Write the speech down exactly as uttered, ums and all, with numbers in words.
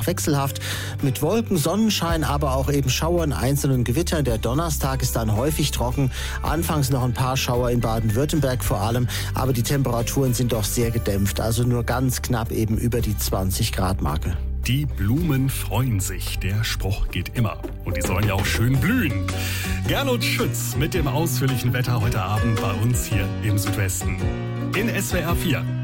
noch wechselhaft mit Wolken, Sonnenschein, aber auch eben Schauern, einzelnen Gewittern. Der Donnerstag ist dann häufig trocken. Anfangs noch ein paar Schauer in Baden-Württemberg vor allem, aber die Temperaturen sind doch sehr gedämpft, also nur ganz knapp eben über die zwanzig Grad Marke. Die Blumen freuen sich, der Spruch geht immer. Und die sollen ja auch schön blühen. Gernot Schütz mit dem ausführlichen Wetter heute Abend bei uns hier im Südwesten. In S W R vier.